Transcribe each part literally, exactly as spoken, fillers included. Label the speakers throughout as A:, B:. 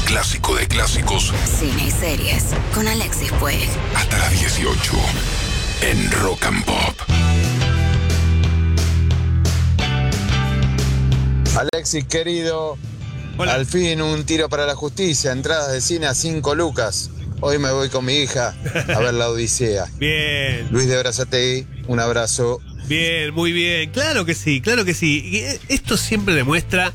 A: clásico de clásicos.
B: Cine y series con Alexis Puig.
A: Hasta las dieciocho en Rock and Pop.
C: Alexis, querido,
D: Hola.
C: Al fin un tiro para la justicia, entradas de cine a cinco lucas. Hoy me voy con mi hija a ver La Odisea.
D: Bien.
C: Luis de Brazatei, un abrazo.
D: Bien, muy bien. Claro que sí, claro que sí. Y esto siempre demuestra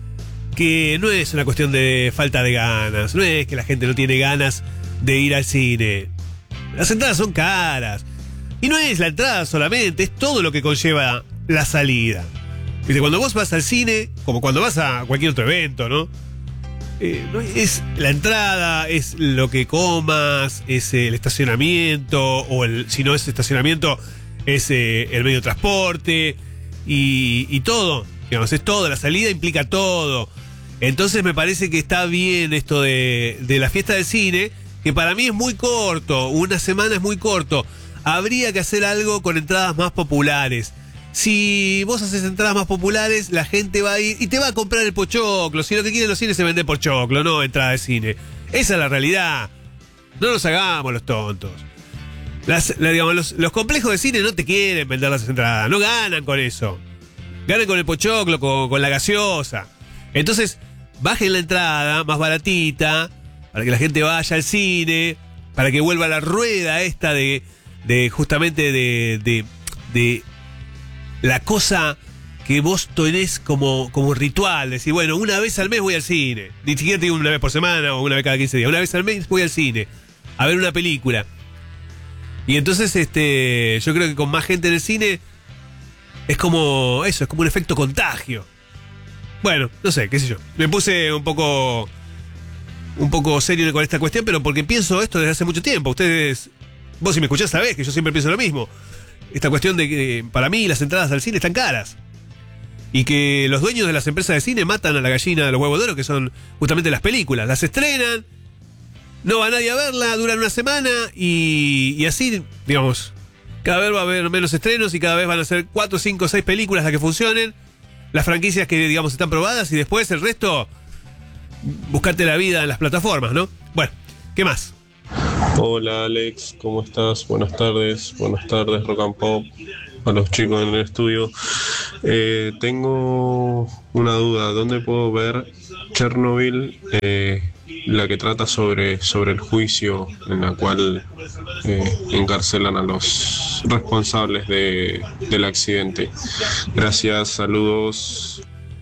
D: que no es una cuestión de falta de ganas, no es que la gente no tiene ganas de ir al cine. Las entradas son caras. Y no es la entrada solamente, es todo lo que conlleva la salida. Viste, cuando vos vas al cine, como cuando vas a cualquier otro evento, ¿no? Eh, no es la entrada, es lo que comas, es el estacionamiento, o el, si no es estacionamiento, es eh, el medio de transporte, y, y todo, digamos, es todo, la salida implica todo. Entonces me parece que está bien esto de, de la fiesta del cine, que para mí es muy corto, una semana es muy corto. Habría que hacer algo con entradas más populares. Si vos haces entradas más populares, la gente va a ir y te va a comprar el pochoclo. Si lo que quieren los cines es vender pochoclo, no entrada de cine. Esa es la realidad. No nos hagamos los tontos. Las, la, digamos, los, los complejos de cine no te quieren vender las entradas, no ganan con eso. Ganan con el pochoclo, con, con la gaseosa. Entonces, bajen la entrada más baratita, para que la gente vaya al cine, para que vuelva la rueda esta de, de justamente de, de, de la cosa que vos tenés como, como ritual. Decir, bueno, una vez al mes voy al cine. Ni siquiera te digo una vez por semana o una vez cada quince días. Una vez al mes voy al cine a ver una película. Y entonces, este, yo creo que con más gente en el cine es como eso, es como un efecto contagio. Bueno, no sé, qué sé yo. Me puse un poco un poco serio con esta cuestión, pero porque pienso esto desde hace mucho tiempo. Ustedes, vos si me escuchás sabés que yo siempre pienso lo mismo. Esta cuestión de que para mí las entradas al cine están caras. Y que los dueños de las empresas de cine matan a la gallina de los huevos de oro, que son justamente las películas. Las estrenan, no va nadie a verla, duran una semana y, y así, digamos, cada vez va a haber menos estrenos y cada vez van a ser cuatro, cinco, seis películas las que funcionen. Las franquicias que, digamos, están probadas y después el resto, buscarte la vida en las plataformas, ¿no? Bueno, ¿qué más?
E: Hola Alex, ¿cómo estás? Buenas tardes, buenas tardes Rock and Pop, a los chicos en el estudio. Eh, tengo una duda, ¿dónde puedo ver Chernobyl, eh, la que trata sobre, sobre el juicio en la cual eh, encarcelan a los responsables de, del accidente? Gracias, saludos.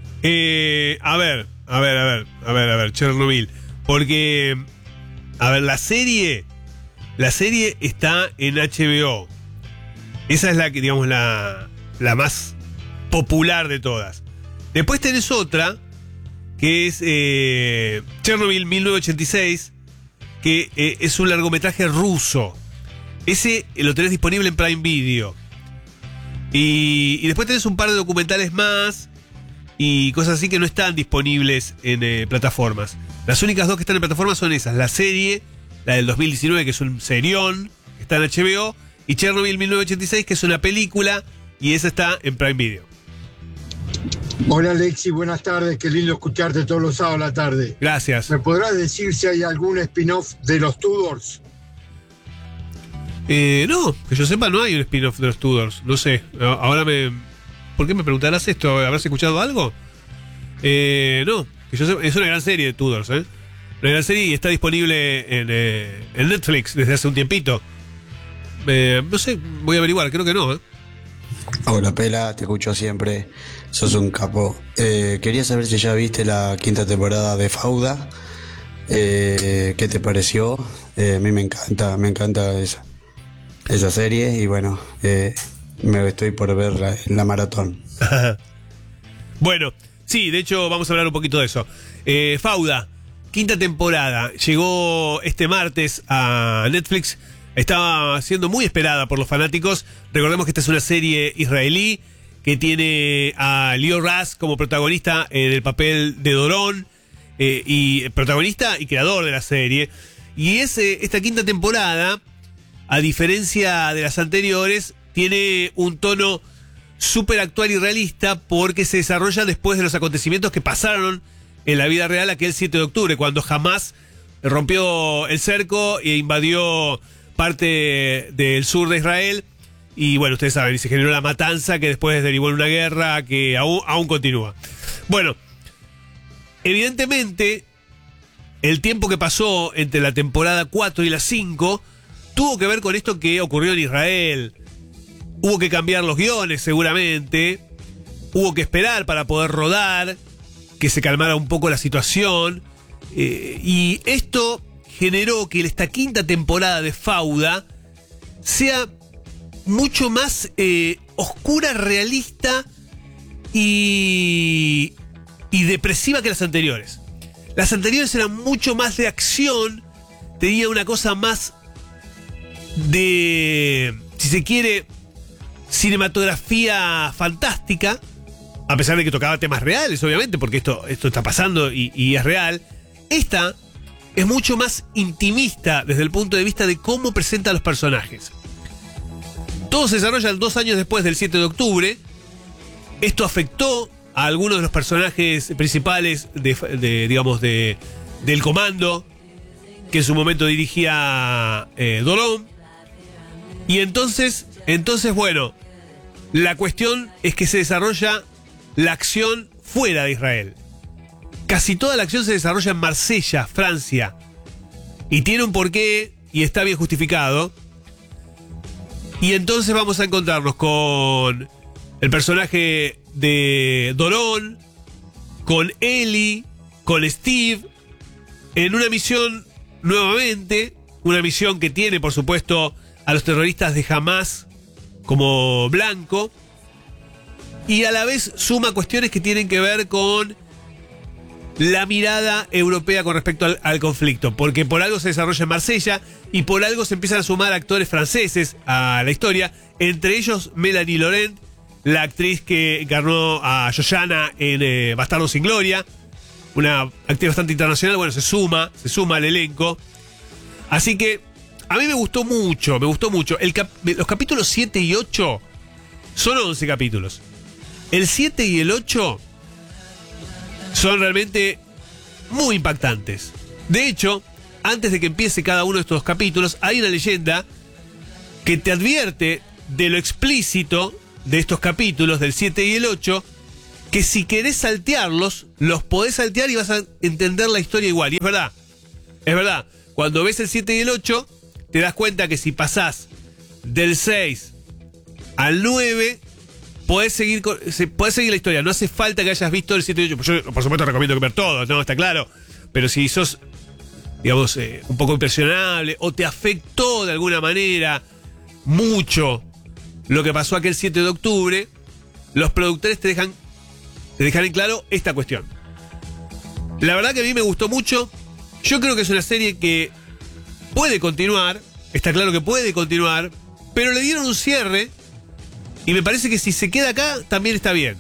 D: Eh, a ver, a ver, a ver, a ver, a ver, Chernobyl, porque, a ver, la serie... La serie está en H B O. Esa es la que, digamos, la, la más popular de todas. Después tenés otra, que es eh, Chernobyl mil novecientos ochenta y seis, que eh, es un largometraje ruso. Ese lo tenés disponible en Prime Video. Y, y después tenés un par de documentales más y cosas así que no están disponibles en eh, plataformas. Las únicas dos que están en plataformas son esas, la serie, la del dos mil diecinueve, que es un serión, que está en H B O, y Chernobyl mil novecientos ochenta y seis, que es una película, y esa está en Prime Video.
F: Hola Alexi, buenas tardes, qué lindo escucharte todos los sábados a la tarde.
D: Gracias.
F: ¿Me podrás decir si hay algún spin-off de los Tudors?
D: Eh, no, que yo sepa no hay un spin-off de los Tudors, no sé, ahora me... ¿Por qué me preguntarás esto? ¿Habrás escuchado algo? Eh, no, que yo sepa, es una gran serie de Tudors, ¿eh? Una gran serie y está disponible en, eh, en Netflix desde hace un tiempito. Eh, no sé, voy a averiguar, creo que no, ¿eh?
G: Hola Pela, te escucho siempre, sos un capo. Eh, quería saber si ya viste la quinta temporada de Fauda. Eh, ¿Qué te pareció? Eh, a mí me encanta, me encanta esa, esa serie y bueno, eh, me estoy por ver la, la maratón.
D: Bueno, sí, de hecho vamos a hablar un poquito de eso. Eh, Fauda, quinta temporada, llegó este martes a Netflix. Estaba siendo muy esperada por los fanáticos. Recordemos que esta es una serie israelí que tiene a Lior Raz como protagonista en el papel de Dorón, eh, y protagonista y creador de la serie. Y es, eh, esta quinta temporada, a diferencia de las anteriores, tiene un tono súper actual y realista porque se desarrolla después de los acontecimientos que pasaron en la vida real aquel siete de octubre, cuando Hamás rompió el cerco e invadió parte del sur de Israel. Y bueno, ustedes saben, y se generó la matanza que después derivó en una guerra que aún, aún continúa. Bueno, evidentemente, el tiempo que pasó entre la temporada cuatro y la cinco tuvo que ver con esto que ocurrió en Israel. Hubo que cambiar los guiones seguramente, hubo que esperar para poder rodar, que se calmara un poco la situación, eh, y esto generó que esta quinta temporada de Fauda sea mucho más eh, oscura, realista y, y depresiva que las anteriores. Las anteriores eran mucho más de acción, tenía una cosa más de, si se quiere, cinematografía fantástica, a pesar de que tocaba temas reales, obviamente, porque esto, esto está pasando y, y es real. Esta es mucho más intimista desde el punto de vista de cómo presenta a los personajes. Todo se desarrolla dos años después del siete de octubre. Esto afectó a algunos de los personajes principales de, de digamos, de, del comando que en su momento dirigía eh, Doron. Y entonces, entonces, bueno, la cuestión es que se desarrolla la acción fuera de Israel. Casi toda la acción se desarrolla en Marsella, Francia. Y tiene un porqué y está bien justificado. Y entonces vamos a encontrarnos con el personaje de Doron, con Eli, con Steve, en una misión nuevamente, una misión que tiene, por supuesto, a los terroristas de Hamás como blanco, y a la vez suma cuestiones que tienen que ver con la mirada europea con respecto al, al conflicto, porque por algo se desarrolla en Marsella y por algo se empiezan a sumar actores franceses a la historia, entre ellos Melanie Laurent, la actriz que encarnó a Johanna en eh, Bastardos sin Gloria, una actriz bastante internacional. Bueno, se suma, se suma al elenco. Así que a mí me gustó mucho, me gustó mucho. El cap- los capítulos siete y ocho son once capítulos. El siete y el ocho son realmente muy impactantes. De hecho, antes de que empiece cada uno de estos capítulos, hay una leyenda que te advierte de lo explícito de estos capítulos, del siete y el ocho, que si querés saltearlos, los podés saltear y vas a entender la historia igual. Y es verdad, es verdad. Cuando ves el siete y el ocho, te das cuenta que si pasás del seis al nueve, podés seguir, podés seguir la historia. No hace falta que hayas visto el siete y ocho. Yo, por supuesto, recomiendo ver todo, no, está claro. Pero si sos, digamos, eh, un poco impresionable o te afectó de alguna manera mucho lo que pasó aquel siete de octubre, los productores te dejan, te dejan en claro esta cuestión. La verdad que a mí me gustó mucho. Yo creo que es una serie que puede continuar, está claro que puede continuar, pero le dieron un cierre y me parece que si se queda acá también está bien.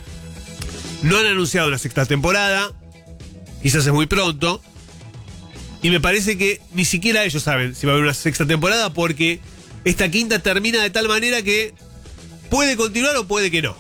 D: No han anunciado una sexta temporada, quizás es muy pronto, y me parece que ni siquiera ellos saben si va a haber una sexta temporada, porque esta quinta termina de tal manera que puede continuar o puede que no.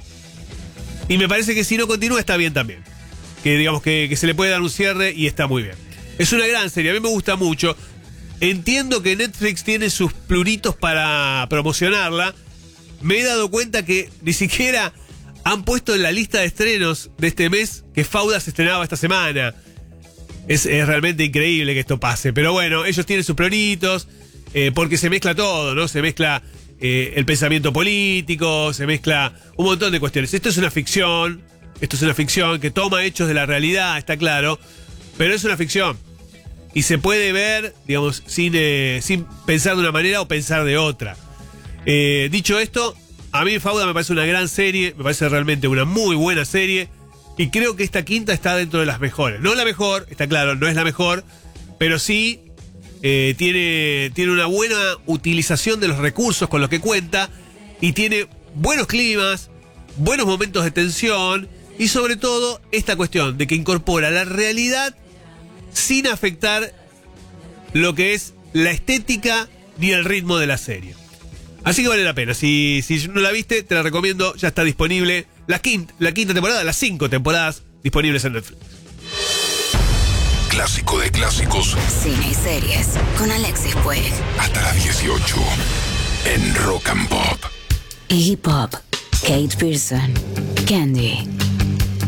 D: Y me parece que si no continúa está bien también. Que digamos que, que se le puede dar un cierre y está muy bien. Es una gran serie, a mí me gusta mucho. Entiendo que Netflix tiene sus pluritos para promocionarla. Me he dado cuenta que ni siquiera han puesto en la lista de estrenos de este mes que Fauda se estrenaba esta semana. Es, es realmente increíble que esto pase. Pero bueno, ellos tienen sus pluritos. Eh, porque se mezcla todo, ¿no? Se mezcla eh, el pensamiento político, se mezcla un montón de cuestiones. Esto es una ficción, esto es una ficción que toma hechos de la realidad, está claro, pero es una ficción. Y se puede ver, digamos, sin, eh, sin pensar de una manera o pensar de otra. Eh, dicho esto, a mí Fauda me parece una gran serie, me parece realmente una muy buena serie, y creo que esta quinta está dentro de las mejores. No la mejor, está claro, no es la mejor, pero sí Eh, tiene, tiene una buena utilización de los recursos con los que cuenta y tiene buenos climas, buenos momentos de tensión y sobre todo esta cuestión de que incorpora la realidad sin afectar lo que es la estética ni el ritmo de la serie. Así que vale la pena. Si, si no la viste, te la recomiendo. Ya está disponible la quinta, la quinta temporada, las cinco temporadas disponibles en Netflix.
A: clásico de clásicos.
B: Cine y series con Alexis Puig.
A: Hasta las dieciocho. En Rock and Pop.
B: Iggy Pop, Kate Pearson, Candy.